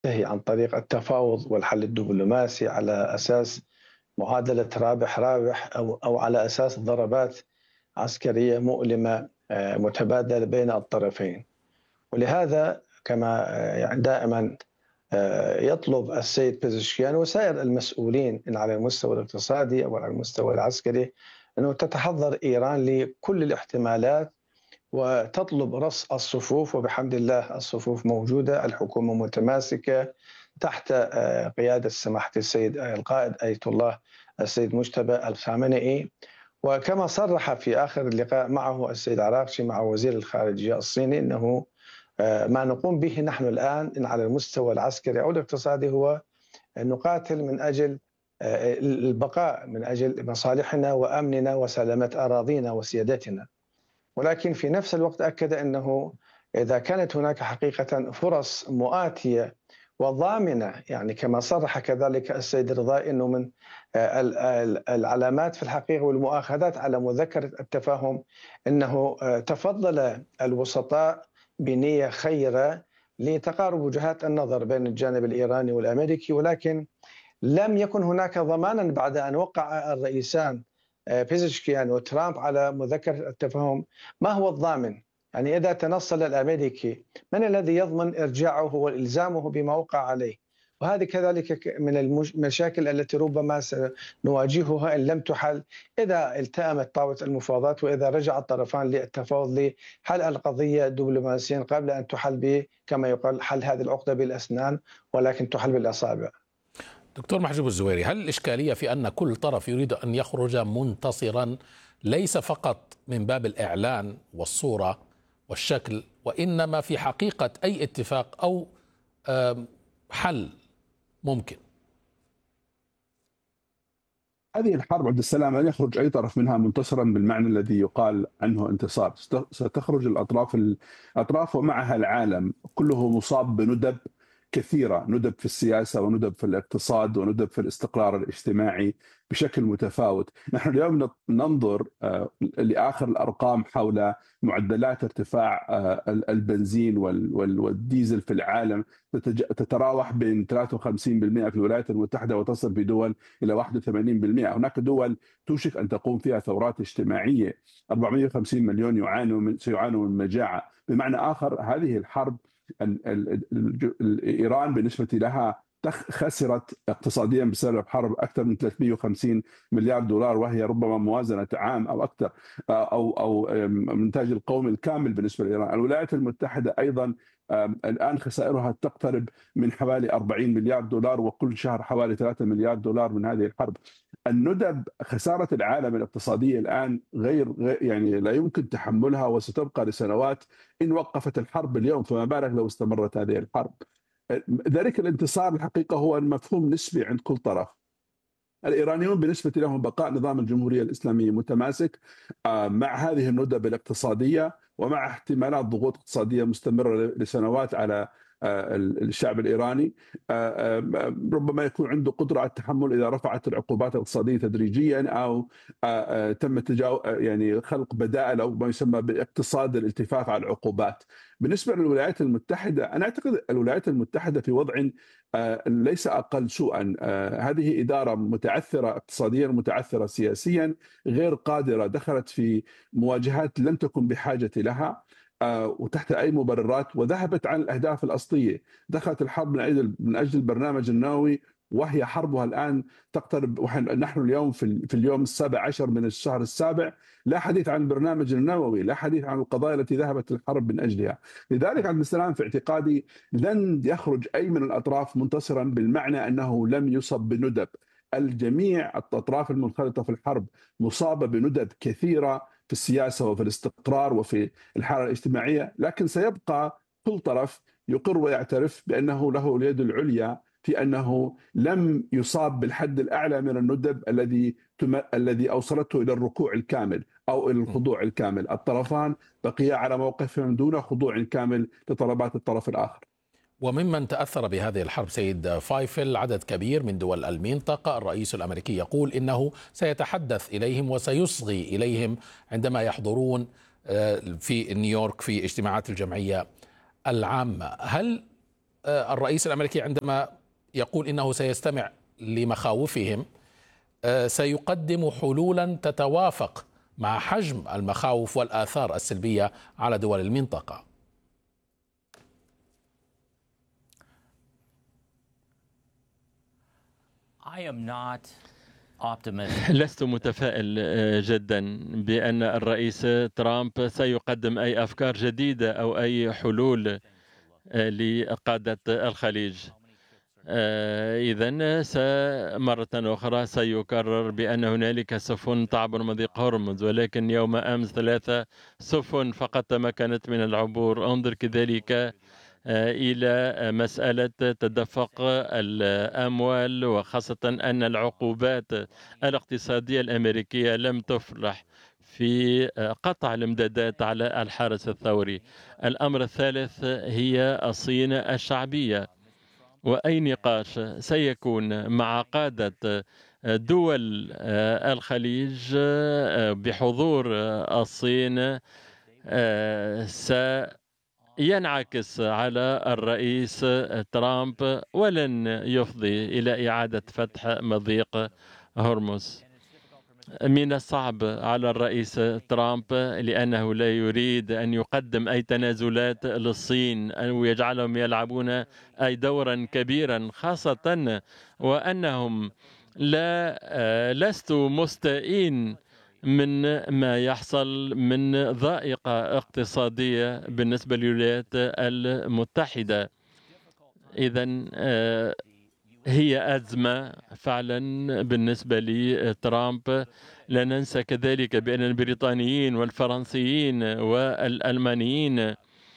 تنتهي عن طريق التفاوض والحل الدبلوماسي على أساس معادلة رابح رابح أو على أساس ضربات عسكرية مؤلمة متبادلة بين الطرفين. ولهذا كما يعني دائما يطلب السيد بيزشكيان وسائر المسؤولين إن على المستوى الاقتصادي أو على المستوى العسكري أنه تتحضر إيران لكل الاحتمالات وتطلب رص الصفوف، وبحمد الله الصفوف موجودة، الحكومة متماسكة تحت قيادة سماحة السيد القائد آية الله السيد مجتبى الخامنئي. وكما صرح في آخر اللقاء معه السيد عراقشي مع وزير الخارجية الصيني أنه ما نقوم به نحن الآن إن على المستوى العسكري أو الاقتصادي هو نقاتل من أجل البقاء، من أجل مصالحنا وأمننا وسلامة أراضينا وسيادتنا. ولكن في نفس الوقت أكد أنه إذا كانت هناك حقيقة فرص مؤاتية وضامنة، يعني كما صرح كذلك السيد الرضائي أنه من العلامات في الحقيقة والمؤاخذات على مذكرة التفاهم أنه تفضل الوسطاء بنية خيرة لتقارب وجهات النظر بين الجانب الإيراني والأمريكي، ولكن لم يكن هناك ضمانا بعد أن وقع الرئيسان بيزشكيان وترامب على مذكرة التفاهم. ما هو الضامن؟ يعني إذا تنصل الأمريكي من الذي يضمن إرجاعه والإلزامه بما وقع عليه؟ وهذه كذلك من المشاكل التي ربما سنواجهها إن لم تحل إذا التأمت طاولة المفاوضات وإذا رجع الطرفان للتفاوض لحل القضية دبلوماسيا قبل أن تحل كما يقال حل هذه العقدة بالأسنان، ولكن تحل بالأصابع. دكتور محجوب الزويري، هل الإشكالية في أن كل طرف يريد أن يخرج منتصرا ليس فقط من باب الإعلان والصورة والشكل، وإنما في حقيقة أي اتفاق أو حل ممكن؟ هذه الحرب عبد السلام لن يخرج أي طرف منها منتصرا بالمعنى الذي يقال عنه انتصار. ستخرج الأطراف ومعها العالم كله مصاب بندب كثيرة، ندب في السياسة وندب في الاقتصاد وندب في الاستقرار الاجتماعي بشكل متفاوت. نحن اليوم ننظر لآخر الأرقام حول معدلات ارتفاع البنزين والديزل في العالم، تتراوح بين 53% في الولايات المتحدة وتصل في دول إلى 81%. هناك دول توشك أن تقوم فيها ثورات اجتماعية. 450 مليون سيعانوا من مجاعة. بمعنى آخر هذه الحرب إيران بالنسبة لها خسرت اقتصاديا بسبب الحرب أكثر من 350 مليار دولار، وهي ربما موازنة عام أو أكثر أو الإنتاج القومي الكامل بالنسبة لإيران. الولايات المتحدة أيضا الآن خسائرها تقترب من حوالي 40 مليار دولار، وكل شهر حوالي 3 مليار دولار من هذه الحرب. الندب، خسارة العالم الاقتصادية الآن غير يعني لا يمكن تحملها، وستبقى لسنوات إن وقفت الحرب اليوم، فما بالك لو استمرت هذه الحرب. ذلك الانتصار الحقيقة هو مفهوم نسبي عند كل طرف. الإيرانيون بالنسبة لهم بقاء نظام الجمهورية الإسلامية متماسك مع هذه الندب الاقتصادية ومع احتمالات ضغوط اقتصادية مستمرة لسنوات على الشعب الإيراني. ربما يكون عنده قدرة على التحمل إذا رفعت العقوبات الاقتصادية تدريجيا أو تم يعني خلق بدائل أو ما يسمى باقتصاد الالتفاف على العقوبات. بالنسبة للولايات المتحدة، أنا أعتقد الولايات المتحدة في وضع ليس أقل سوءا. هذه إدارة متعثرة اقتصاديا، متعثرة سياسيا، غير قادرة، دخلت في مواجهات لم تكن بحاجة لها وتحت أي مبررات، وذهبت عن الأهداف الأصلية. دخلت الحرب من أجل البرنامج النووي، وهي حربها الآن تقترب. نحن اليوم في اليوم 17 من الشهر السابع، لا حديث عن البرنامج النووي، لا حديث عن القضايا التي ذهبت الحرب من أجلها. لذلك عبد السلام في اعتقادي لن يخرج أي من الأطراف منتصرا بالمعنى أنه لم يصب بندب. الجميع الأطراف المنخرطة في الحرب مصابة بندب كثيرة في السياسة وفي الاستقرار وفي الحالة الاجتماعية، لكن سيبقى كل طرف يقر ويعترف بأنه له اليد العليا في أنه لم يصاب بالحد الأعلى من الندب الذي أوصلته إلى الركوع الكامل أو إلى الخضوع الكامل. الطرفان بقيا على موقفهم دون خضوع كامل لطلبات الطرف الآخر. وممن تأثر بهذه الحرب سيد فايفل عدد كبير من دول المنطقة. الرئيس الأمريكي يقول إنه سيتحدث إليهم وسيصغي إليهم عندما يحضرون في نيويورك في اجتماعات الجمعية العامة. هل الرئيس الأمريكي عندما يقول إنه سيستمع لمخاوفهم سيقدم حلولا تتوافق مع حجم المخاوف والآثار السلبية على دول المنطقة؟ لست متفائل جدا بأن الرئيس ترامب سيقدم أي أفكار جديدة أو أي حلول لقادة الخليج. إذن مرة أخرى سيكرر بأن هنالك سفن تعبر مضيق هرمز، ولكن يوم أمس 3 سفن فقط تمكنت من العبور. انظر كذلك إلى مسألة تدفق الأموال، وخاصة أن العقوبات الاقتصادية الأمريكية لم تفلح في قطع الامدادات على الحرس الثوري. الأمر الثالث هي الصين الشعبية، وأي نقاش سيكون مع قادة دول الخليج بحضور الصين سينعكس على الرئيس ترامب ولن يفضي إلى إعادة فتح مضيق هرمز. من الصعب على الرئيس ترامب لأنه لا يريد أن يقدم أي تنازلات للصين أو يجعلهم يلعبون أي دورا كبيرا، خاصة وأنهم لست مستائين من ما يحصل من ضائقة اقتصادية بالنسبة للولايات المتحدة. إذن هي أزمة فعلا بالنسبة لترامب. لا ننسى كذلك بأن البريطانيين والفرنسيين والألمانيين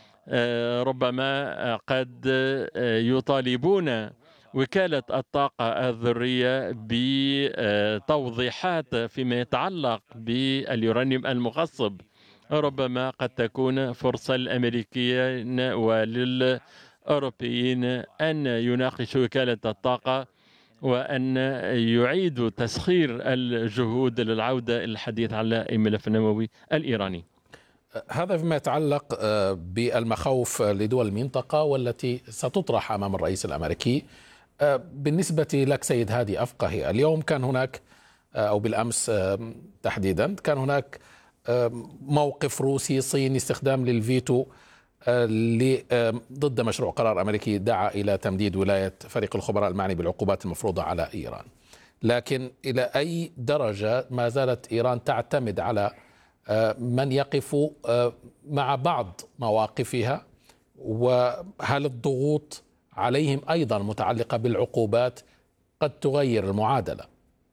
ربما قد يطالبون وكالة الطاقة الذرية بتوضيحات فيما يتعلق باليورانيوم المخصب. ربما قد تكون فرصة للأمريكيين وللأوروبيين أن يناقشوا وكالة الطاقة وأن يعيدوا تسخير الجهود للعودة إلى الحديث على الملف النووي الإيراني. هذا فيما يتعلق بالمخاوف لدول المنطقة والتي ستطرح أمام الرئيس الأمريكي. بالنسبة لك سيد هادي أفقهي، اليوم كان هناك أو بالأمس تحديدا كان هناك موقف روسي صيني استخدام للفيتو ضد مشروع قرار أمريكي دعا إلى تمديد ولاية فريق الخبراء المعني بالعقوبات المفروضة على إيران. لكن إلى أي درجة ما زالت إيران تعتمد على من يقف مع بعض مواقفها، وهل الضغوط عليهم أيضا متعلقة بالعقوبات قد تغير المعادلة؟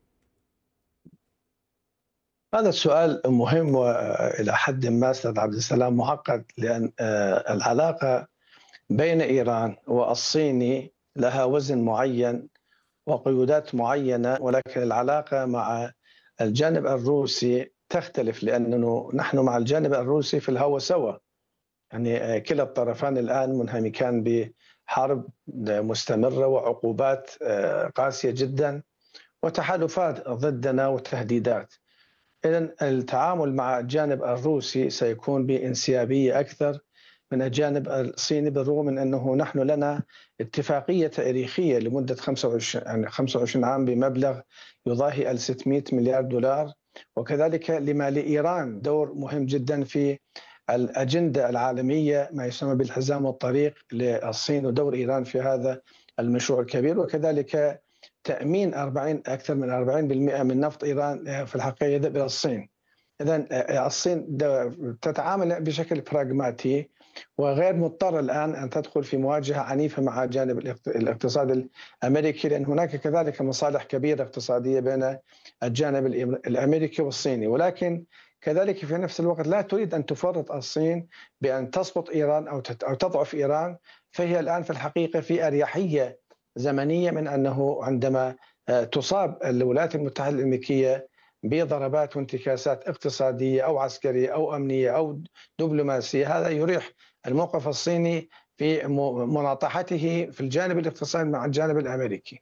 هذا السؤال مهم وإلى حد ما أستاذ عبد السلام معقد، لأن العلاقة بين إيران والصين لها وزن معين وقيودات معينة، ولكن العلاقة مع الجانب الروسي تختلف، لأنه نحن مع الجانب الروسي في الهوى سوا. يعني كلا الطرفان الآن منهمكان بحرب مستمرة وعقوبات قاسية جدا وتحالفات ضدنا وتهديدات. إذن التعامل مع الجانب الروسي سيكون بانسيابية أكثر من الجانب الصيني، بالرغم من أنه نحن لنا اتفاقية تاريخية لمدة 25 عام بمبلغ يضاهي 600 مليار دولار، وكذلك لما لإيران دور مهم جدا في الأجندة العالمية ما يسمى بالحزام والطريق للصين، ودور إيران في هذا المشروع الكبير، وكذلك تأمين أكثر من 40% من نفط إيران في الحقيقة يذهب إلى الصين. إذن الصين تتعامل بشكل براغماتي وغير مضطرة الآن أن تدخل في مواجهة عنيفة مع جانب الاقتصاد الأمريكي، لأن هناك كذلك مصالح كبيرة اقتصادية بين الجانب الأمريكي والصيني، ولكن كذلك في نفس الوقت لا تريد أن تفرط الصين بأن تسقط إيران أو تضعف إيران. فهي الآن في الحقيقة في أريحية زمنية من أنه عندما تصاب الولايات المتحدة الأمريكية بضربات وانتكاسات اقتصادية أو عسكرية أو أمنية أو دبلوماسية، هذا يريح الموقف الصيني في مناطحته في الجانب الاقتصادي مع الجانب الأمريكي.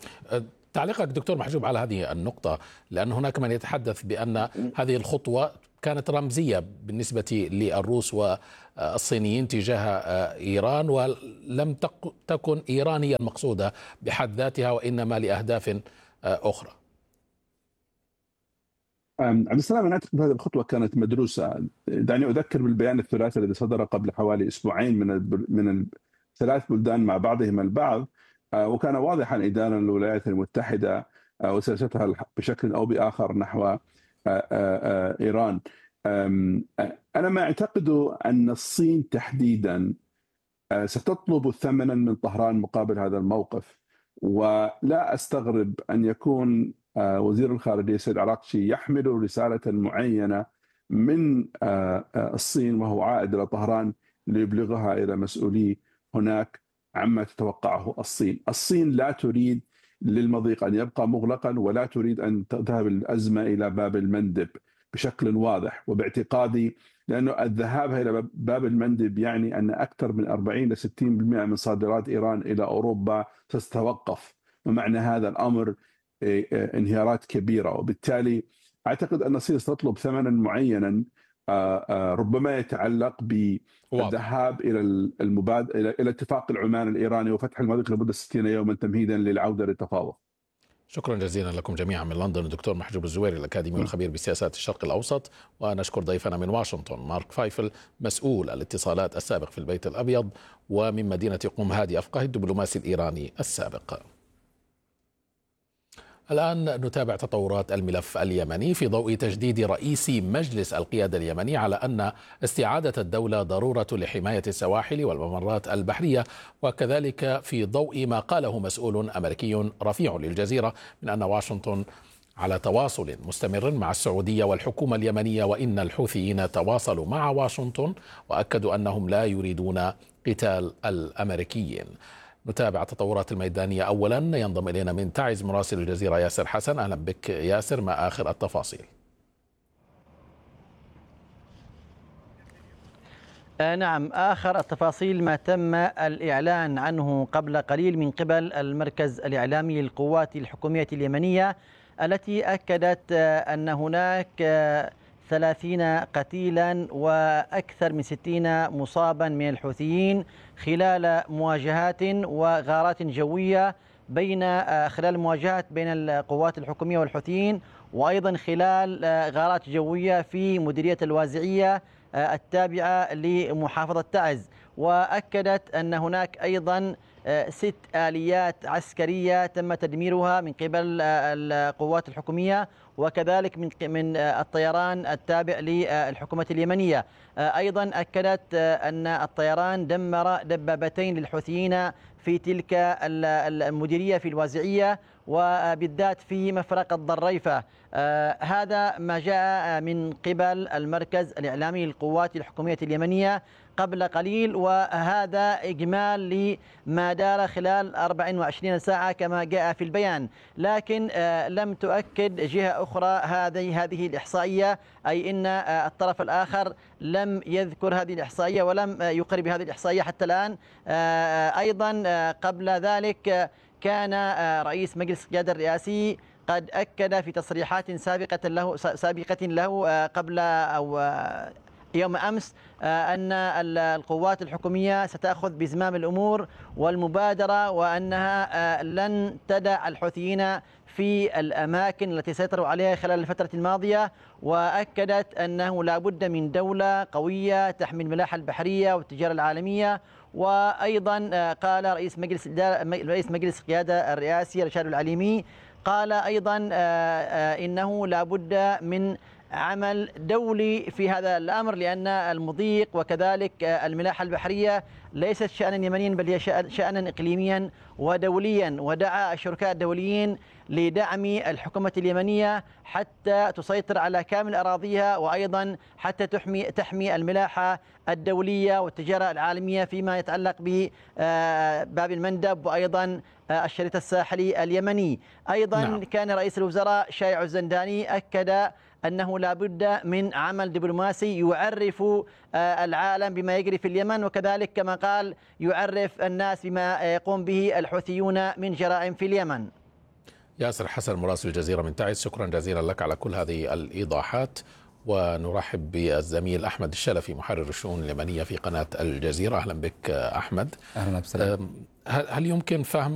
تعليقك دكتور محجوب على هذه النقطة، لأن هناك من يتحدث بأن هذه الخطوة كانت رمزية بالنسبة للروس والصينيين تجاه إيران، ولم تكن إيران هي المقصودة بحد ذاتها وإنما لأهداف أخرى. عبد السلام، أنا أعتقد هذه الخطوة كانت مدروسة. دعني أذكر بالبيان الثلاثي الذي صدر قبل حوالي أسبوعين من الثلاث بلدان مع بعضهم البعض، وكان واضحا إدانة للولايات المتحدة وسياستها بشكل أو بآخر نحو إيران. أنا ما أعتقد أن الصين تحديدا ستطلب ثمنا من طهران مقابل هذا الموقف، ولا أستغرب أن يكون وزير الخارجية سيد عراقشي يحمل رسالة معينة من الصين وهو عائد إلى طهران ليبلغها إلى مسؤولي هناك عما تتوقعه الصين. الصين لا تريد للمضيق أن يبقى مغلقا، ولا تريد أن تذهب الأزمة إلى باب المندب بشكل واضح. وباعتقادي لأنه الذهاب إلى باب المندب يعني أن أكثر من 40 ل 60% من صادرات إيران إلى أوروبا ستتوقف، ومعنى هذا الأمر انهيارات كبيرة. وبالتالي أعتقد أن الصين ستطلب ثمنا معينا ربما يتعلق بالذهاب إلى اتفاق العمان الإيراني وفتح المضيق لمدة 60 يوما تمهيدا للعودة للتفاوض. شكرا جزيلا لكم جميعا من لندن الدكتور محجوب الزويري الأكاديمي والخبير بسياسات الشرق الأوسط، ونشكر ضيفنا من واشنطن مارك فايفل مسؤول الاتصالات السابق في البيت الأبيض، ومن مدينة قم هادي أفقه الدبلوماسي الإيراني السابق. الآن نتابع تطورات الملف اليمني في ضوء تجديد رئيس مجلس القيادة اليمني على أن استعادة الدولة ضرورة لحماية السواحل والممرات البحرية، وكذلك في ضوء ما قاله مسؤول أمريكي رفيع للجزيرة من أن واشنطن على تواصل مستمر مع السعودية والحكومة اليمنية، وإن الحوثيين تواصلوا مع واشنطن وأكدوا أنهم لا يريدون قتال الأمريكيين. نتابع التطورات الميدانية. أولا ينضم إلينا من تعز مراسل الجزيرة ياسر حسن. أهلا بك ياسر، ما آخر التفاصيل؟ نعم، آخر التفاصيل ما تم الإعلان عنه قبل قليل من قبل المركز الإعلامي للقوات الحكومية اليمنية، التي أكدت أن هناك 30 قتيلا وأكثر من 60 مصابا من الحوثيين خلال مواجهات وغارات جوية خلال مواجهات بين القوات الحكومية والحوثيين، وأيضا خلال غارات جوية في مديرية الوازعية التابعة لمحافظة تعز. وأكدت أن هناك أيضا 6 آليات عسكرية تم تدميرها من قبل القوات الحكومية، وكذلك من الطيران التابع للحكومة اليمنية. أيضا أكدت أن الطيران دمر دبابتين للحوثيين في تلك المديرية في الوازعية، وبالذات في مفرق الضريفة. هذا ما جاء من قبل المركز الإعلامي للقوات الحكومية اليمنية قبل قليل، وهذا إجمال لما دار خلال 24 ساعة كما جاء في البيان. لكن لم تؤكد جهة أخرى هذه الإحصائية، أي أن الطرف الآخر لم يذكر هذه الإحصائية ولم يقر بهذه الإحصائية حتى الآن. أيضا قبل ذلك كان رئيس مجلس القيادة الرئاسي قد أكد في تصريحات سابقة له قبل أو يوم أمس أن القوات الحكومية ستأخذ بزمام الأمور والمبادرة، وأنها لن تدع الحوثيين في الأماكن التي سيطروا عليها خلال الفترة الماضية. وأكدت أنه لا بد من دولة قوية تحمي الملاحة البحرية والتجارة العالمية. وأيضا قال رئيس مجلس القيادة الرئاسي رشاد العليمي قال أيضا إنه لا بد من عمل دولي في هذا الأمر، لأن المضيق وكذلك الملاحة البحرية ليست شأنا يمنيا بل هي شأنا إقليميا ودوليا. ودعا الشركاء الدوليين لدعم الحكومة اليمنية حتى تسيطر على كامل أراضيها، وأيضا حتى تحمي الملاحة الدولية والتجارة العالمية فيما يتعلق بباب المندب وأيضا الشريط الساحلي اليمني. أيضا كان رئيس الوزراء شايع الزنداني أكد أنه لا بد من عمل دبلوماسي يعرف العالم بما يجري في اليمن، وكذلك كما قال يعرف الناس بما يقوم به الحوثيون من جرائم في اليمن. ياسر حسن مراسل الجزيرة من تعز، شكرا جزيلا لك على كل هذه الإيضاحات. ونرحب بالزميل أحمد الشلفي محرر الشؤون اليمنية في قناة الجزيرة. أهلا بك أحمد. أهلا بسلام. هل يمكن فهم